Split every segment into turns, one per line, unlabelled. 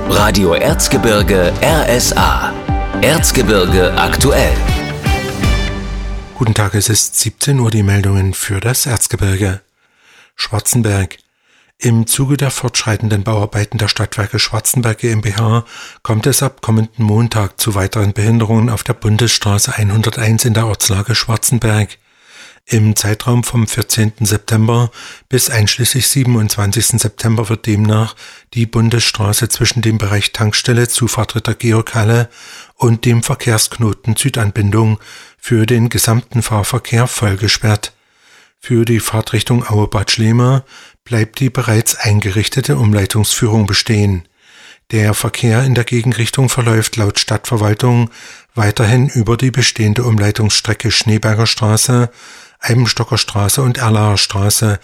Radio Erzgebirge RSA. Erzgebirge aktuell.
Guten Tag, es ist 17 Uhr, die Meldungen für das Erzgebirge. Schwarzenberg. Im Zuge der fortschreitenden Bauarbeiten der Stadtwerke Schwarzenberg GmbH kommt es ab kommenden Montag zu weiteren Behinderungen auf der Bundesstraße 101 in der Ortslage Schwarzenberg. Im Zeitraum vom 14. September bis einschließlich 27. September wird demnach die Bundesstraße zwischen dem Bereich Tankstelle Zufahrt Ritter Georg-Halle und dem Verkehrsknoten Südanbindung für den gesamten Fahrverkehr voll gesperrt. Für die Fahrtrichtung Aue-Bad Schlema bleibt die bereits eingerichtete Umleitungsführung bestehen. Der Verkehr in der Gegenrichtung verläuft laut Stadtverwaltung weiterhin über die bestehende Umleitungsstrecke Schneeberger Straße, Eibenstocker Straße und Erlaer Straße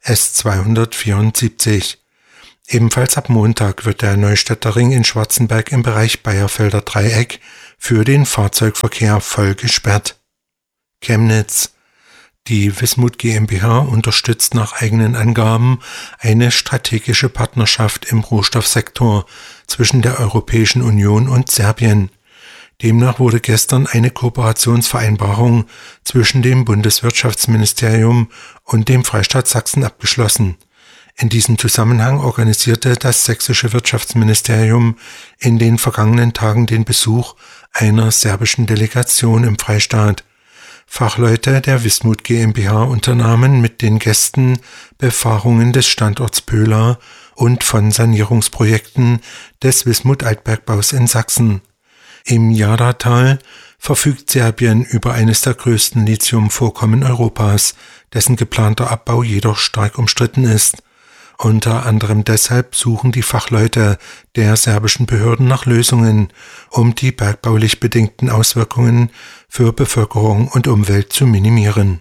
S274. Ebenfalls ab Montag wird der Neustädter Ring in Schwarzenberg im Bereich Bayerfelder Dreieck für den Fahrzeugverkehr voll gesperrt. Chemnitz. Die Wismut GmbH unterstützt nach eigenen Angaben eine strategische Partnerschaft im Rohstoffsektor zwischen der Europäischen Union und Serbien. Demnach wurde gestern eine Kooperationsvereinbarung zwischen dem Bundeswirtschaftsministerium und dem Freistaat Sachsen abgeschlossen. In diesem Zusammenhang organisierte das sächsische Wirtschaftsministerium in den vergangenen Tagen den Besuch einer serbischen Delegation im Freistaat. Fachleute der Wismut GmbH unternahmen mit den Gästen Befahrungen des Standorts Pöhla und von Sanierungsprojekten des Wismut-Altbergbaus in Sachsen. Im Jadra-Tal verfügt Serbien über eines der größten Lithiumvorkommen Europas, dessen geplanter Abbau jedoch stark umstritten ist. Unter anderem deshalb suchen die Fachleute der serbischen Behörden nach Lösungen, um die bergbaulich bedingten Auswirkungen für Bevölkerung und Umwelt zu minimieren.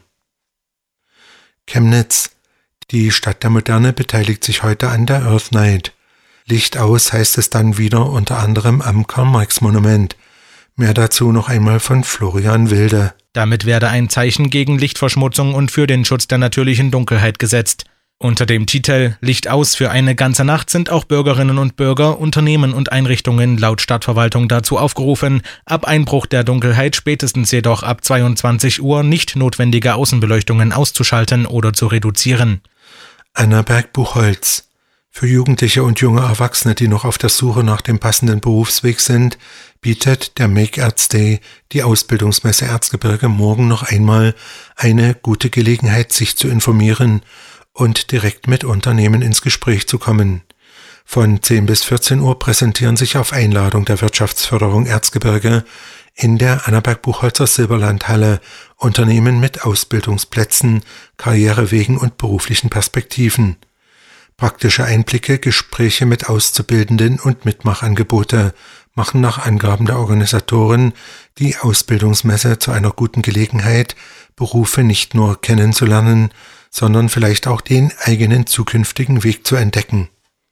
Chemnitz. Die Stadt der Moderne beteiligt sich heute an der Earth Night. Licht aus heißt es dann wieder unter anderem am Karl-Marx-Monument. Mehr dazu noch einmal von Florian Wilde.
Damit werde ein Zeichen gegen Lichtverschmutzung und für den Schutz der natürlichen Dunkelheit gesetzt. Unter dem Titel Licht aus für eine ganze Nacht sind auch Bürgerinnen und Bürger, Unternehmen und Einrichtungen laut Stadtverwaltung dazu aufgerufen, ab Einbruch der Dunkelheit, spätestens jedoch ab 22 Uhr nicht notwendige Außenbeleuchtungen auszuschalten oder zu reduzieren.
Annaberg-Buchholz. Für Jugendliche und junge Erwachsene, die noch auf der Suche nach dem passenden Berufsweg sind, bietet der Make Erz Day, die Ausbildungsmesse Erzgebirge, morgen noch einmal eine gute Gelegenheit, sich zu informieren und direkt mit Unternehmen ins Gespräch zu kommen. Von 10 bis 14 Uhr präsentieren sich auf Einladung der Wirtschaftsförderung Erzgebirge in der Annaberg-Buchholzer Silberlandhalle Unternehmen mit Ausbildungsplätzen, Karrierewegen und beruflichen Perspektiven. Praktische Einblicke, Gespräche mit Auszubildenden und Mitmachangebote machen nach Angaben der Organisatoren die Ausbildungsmesse zu einer guten Gelegenheit, Berufe nicht nur kennenzulernen, sondern vielleicht auch den eigenen zukünftigen Weg zu entdecken.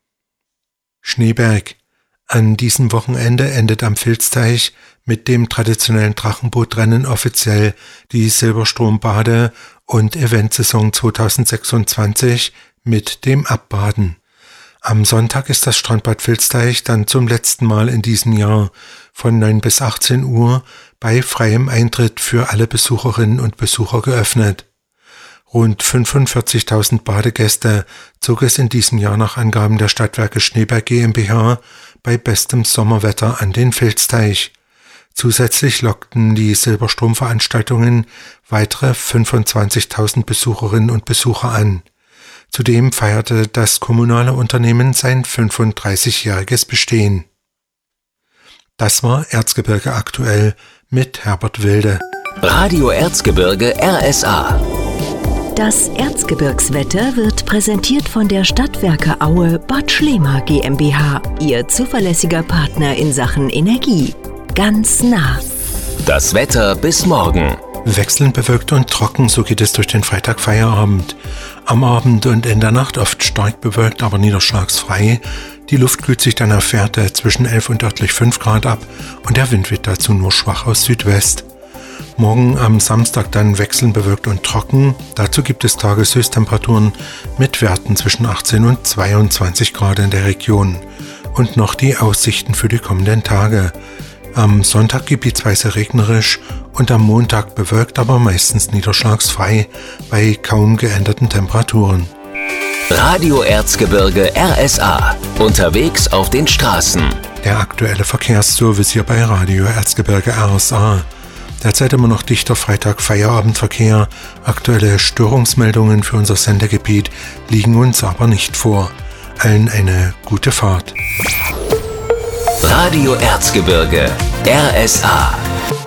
Schneeberg. An diesem Wochenende endet am Vilsteich mit dem traditionellen Drachenbootrennen offiziell die Silberstrom-Bade- und Eventsaison 2026 mit dem Abbaden. Am Sonntag ist das Strandbad Vilsteich dann zum letzten Mal in diesem Jahr von 9 bis 18 Uhr bei freiem Eintritt für alle Besucherinnen und Besucher geöffnet. Rund 45.000 Badegäste zog es in diesem Jahr nach Angaben der Stadtwerke Schneeberg GmbH bei bestem Sommerwetter an den Vilsteich. Zusätzlich lockten die Silberstrom-Veranstaltungen weitere 25.000 Besucherinnen und Besucher an. Zudem feierte das kommunale Unternehmen sein 35-jähriges Bestehen. Das war Erzgebirge aktuell mit Herbert Wilde.
Radio Erzgebirge RSA.
Das Erzgebirgswetter wird präsentiert von der Stadtwerke Aue-Bad Schlema GmbH, Ihr zuverlässiger Partner in Sachen Energie. Ganz nah.
Das Wetter bis morgen.
Wechselnd bewölkt und trocken, so geht es durch den Freitagfeierabend. Am Abend und in der Nacht oft stark bewölkt, aber niederschlagsfrei. Die Luft kühlt sich dann auf Werte zwischen 11 und örtlich 5 Grad ab und der Wind weht dazu nur schwach aus Südwest. Morgen am Samstag dann wechselnd bewölkt und trocken. Dazu gibt es Tageshöchsttemperaturen mit Werten zwischen 18 und 22 Grad in der Region. und noch die Aussichten für die kommenden Tage. Am Sonntag gebietsweise regnerisch und am Montag bewölkt, aber meistens niederschlagsfrei bei kaum geänderten Temperaturen.
Radio Erzgebirge RSA. Unterwegs auf den Straßen.
Der aktuelle Verkehrsservice hier bei Radio Erzgebirge RSA. Derzeit immer noch dichter Freitag-Feierabendverkehr. Aktuelle Störungsmeldungen für unser Sendegebiet liegen uns aber nicht vor. Allen eine gute Fahrt.
Radio Erzgebirge RSA.